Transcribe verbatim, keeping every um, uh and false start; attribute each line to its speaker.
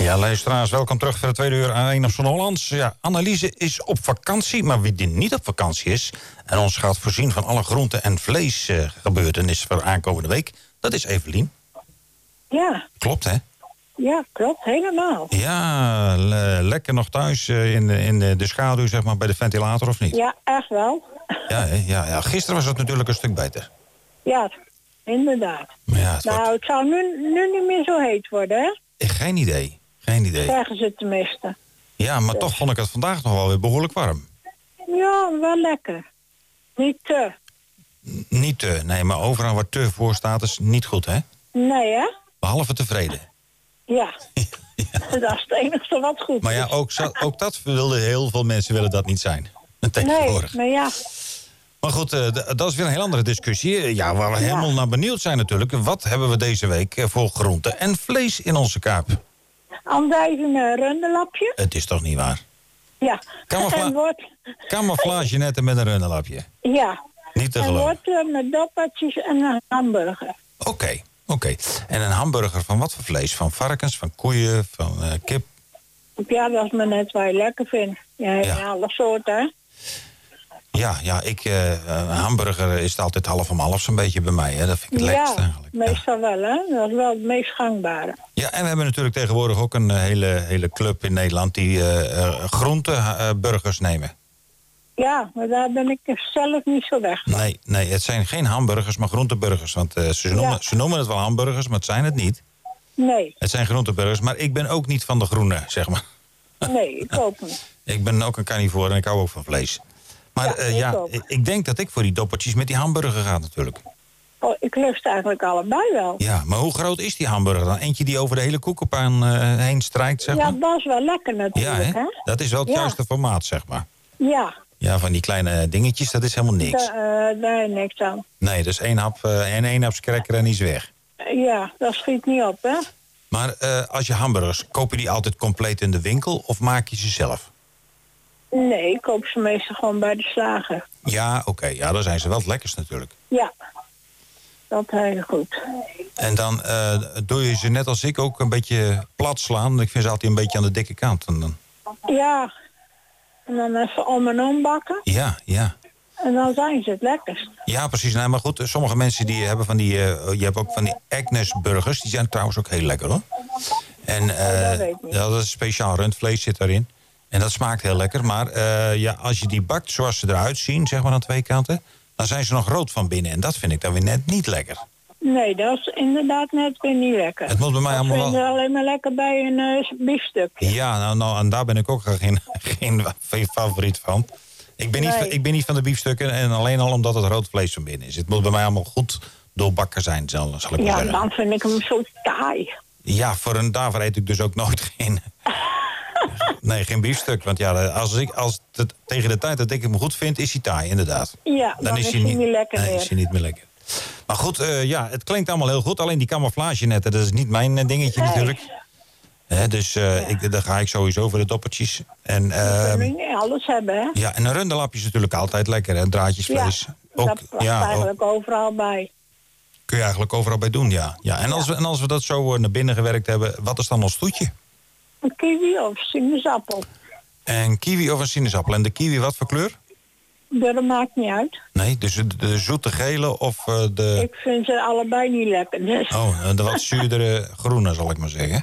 Speaker 1: Ja, luisteraars, welkom terug voor het tweede uur aan één op Zon Hollands. Ja, Anneliese is op vakantie, maar wie die niet op vakantie is en ons gaat voorzien van alle groenten en vlees uh, gebeurtenissen voor aankomende week, dat is Evelien.
Speaker 2: Ja.
Speaker 1: Klopt, hè?
Speaker 2: Ja, klopt, helemaal.
Speaker 1: Ja, le- lekker nog thuis uh, in, de, in de, de schaduw, zeg maar, bij de ventilator, of niet?
Speaker 2: Ja, echt wel.
Speaker 1: Ja, hè? ja, ja, gisteren was het natuurlijk een stuk beter.
Speaker 2: Ja, inderdaad.
Speaker 1: Maar ja, het
Speaker 2: nou,
Speaker 1: wordt...
Speaker 2: het zal nu, nu niet meer zo heet worden, hè?
Speaker 1: Geen idee, geen idee.
Speaker 2: Zeggen ze tenminste.
Speaker 1: Ja, maar toch vond ik het vandaag nog wel weer behoorlijk warm.
Speaker 2: Ja, wel lekker. Niet te.
Speaker 1: N- niet te, nee, maar overal waar te voor staat is niet goed, hè?
Speaker 2: Nee, hè?
Speaker 1: Behalve tevreden.
Speaker 2: Ja.
Speaker 1: Ja.
Speaker 2: Dat is het enige wat goed
Speaker 1: Maar ja,
Speaker 2: is.
Speaker 1: ook, zo- ook dat wilden heel veel mensen willen dat niet zijn. Tegenwoordig.
Speaker 2: Nee, maar ja.
Speaker 1: Maar goed, uh, d- dat is weer een heel andere discussie. Ja, waar we
Speaker 2: Ja.
Speaker 1: helemaal naar benieuwd zijn natuurlijk. Wat hebben we deze week uh, voor groenten en vlees in onze kaap?
Speaker 2: Andijven een runderlapje.
Speaker 1: Het is toch niet waar?
Speaker 2: Ja.
Speaker 1: Camoufla-
Speaker 2: En wordt,
Speaker 1: Camouflage netten met een runderlapje.
Speaker 2: ja.
Speaker 1: Niet te
Speaker 2: En
Speaker 1: geloven.
Speaker 2: wordt uh, met doppertjes en een hamburger.
Speaker 1: Oké, oké. Okay. En een hamburger van wat voor vlees? Van varkens, van koeien, van uh, kip?
Speaker 2: Ja, dat is maar net wat je lekker vindt. Ja,
Speaker 1: Ja.
Speaker 2: ja. alle soorten, hè?
Speaker 1: Ja, ja ik, uh, een hamburger is het altijd half om half zo'n beetje bij mij. Hè. Dat vind ik het lekkerste
Speaker 2: Ja,
Speaker 1: eigenlijk. Ja.
Speaker 2: meestal wel, hè? Dat is wel het meest gangbare.
Speaker 1: Ja, en we hebben natuurlijk tegenwoordig ook een uh, hele, hele club in Nederland die uh, uh, groenteburgers nemen.
Speaker 2: Ja, maar daar ben ik zelf niet zo weg van.
Speaker 1: Nee, nee, het zijn geen hamburgers, maar groenteburgers. Want uh, ze, noemen,
Speaker 2: Ja.
Speaker 1: ze noemen het wel hamburgers, maar het zijn het niet.
Speaker 2: Nee,
Speaker 1: Het zijn groenteburgers, maar ik ben ook niet van de groene, zeg maar.
Speaker 2: nee, ik ook niet.
Speaker 1: Ik ben ook een carnivore en ik hou ook van vlees. Maar
Speaker 2: Ja,
Speaker 1: uh,
Speaker 2: ik
Speaker 1: ja,
Speaker 2: ook.
Speaker 1: ik, ik denk dat ik voor die doppertjes met die hamburger ga natuurlijk.
Speaker 2: Oh, ik lust eigenlijk allebei wel.
Speaker 1: Ja, maar hoe groot is die hamburger dan? Eentje die over de hele koekenpan uh, heen strijkt, zeg
Speaker 2: Ja,
Speaker 1: maar?
Speaker 2: dat is wel lekker
Speaker 1: Ja,
Speaker 2: natuurlijk,
Speaker 1: hè?
Speaker 2: hè?
Speaker 1: Dat is wel het
Speaker 2: Ja.
Speaker 1: juiste formaat, zeg maar.
Speaker 2: Ja,
Speaker 1: Ja, van die kleine dingetjes, dat is helemaal niks.
Speaker 2: da- eh, daar is niks aan.
Speaker 1: Nee, dus één hap uh, en één hap cracker en die is weg.
Speaker 2: Ja, dat schiet niet op, hè?
Speaker 1: Maar uh, als je hamburgers, koop je die altijd compleet in de winkel of maak je ze zelf?
Speaker 2: Nee, ik koop ze meestal gewoon bij de slager.
Speaker 1: Ja, oké. Okay, ja, dan zijn ze wel het lekkerst natuurlijk.
Speaker 2: Ja, dat heel goed.
Speaker 1: En dan uh, doe je ze net als ik ook een beetje plat slaan. Ik vind ze altijd een beetje aan de dikke kant. En dan...
Speaker 2: Ja, en dan even om en om bakken.
Speaker 1: Ja, ja.
Speaker 2: En dan zijn ze het lekkerst.
Speaker 1: Ja, precies. Nee, maar goed, sommige mensen die hebben van die... Uh, je hebt ook van die Agnes burgers. Die zijn trouwens ook heel lekker, hoor. En uh,
Speaker 2: oh, dat weet ik niet.
Speaker 1: Ja, dat is speciaal rundvlees zit daarin. En dat smaakt heel lekker. Maar uh, ja, als je die bakt zoals ze eruit zien, zeg maar aan twee kanten... dan zijn ze nog rood van binnen. En dat vind ik dan weer net niet lekker.
Speaker 2: Nee, dat is inderdaad net weer niet lekker.
Speaker 1: Het moet bij mij
Speaker 2: dat
Speaker 1: allemaal
Speaker 2: vind
Speaker 1: wel...
Speaker 2: je alleen maar lekker bij een uh, biefstukje.
Speaker 1: Ja, nou, nou, en daar ben ik ook geen, geen favoriet van. Ik ben, niet,
Speaker 2: Nee.
Speaker 1: ik ben niet van de biefstukken en alleen al omdat het rood vlees van binnen is. Het moet bij mij allemaal goed doorbakken zijn, zal, zal ik maar
Speaker 2: Ja,
Speaker 1: zeggen.
Speaker 2: dan vind ik hem zo taai.
Speaker 1: Ja, voor een, daarvoor eet ik dus ook nooit geen... Nee, geen biefstuk. Want ja, als ik, als het, tegen de tijd dat ik hem goed vind, is hij taai, inderdaad.
Speaker 2: Ja, dan, is hij niet, niet lekker
Speaker 1: nee,
Speaker 2: meer.
Speaker 1: is hij niet meer lekker. Maar goed, uh, ja, het klinkt allemaal heel goed. Alleen die camouflage netten, dat is niet mijn uh, dingetje
Speaker 2: Nee.
Speaker 1: natuurlijk. Hè, dus uh,
Speaker 2: Ja.
Speaker 1: ik, dan ga ik sowieso voor de doppertjes. En,
Speaker 2: Dan
Speaker 1: uh,
Speaker 2: kun je niet alles hebben, hè?
Speaker 1: ja, en een runderlapje is natuurlijk altijd lekker, hè? Draadjesvlees.
Speaker 2: Ja,
Speaker 1: ook,
Speaker 2: dat past
Speaker 1: ja, ook,
Speaker 2: eigenlijk overal bij.
Speaker 1: kun je eigenlijk overal bij doen, ja. ja. En, als we, en als we dat zo uh, naar binnen gewerkt hebben, wat is dan ons toetje?
Speaker 2: Een kiwi of sinaasappel.
Speaker 1: Een kiwi of een sinaasappel. En de kiwi wat voor kleur?
Speaker 2: Dat maakt niet uit.
Speaker 1: Nee, dus de, de zoete gele of uh, de...
Speaker 2: Ik vind ze allebei niet lekker. Dus.
Speaker 1: Oh, de wat zuurdere groene, zal ik maar zeggen.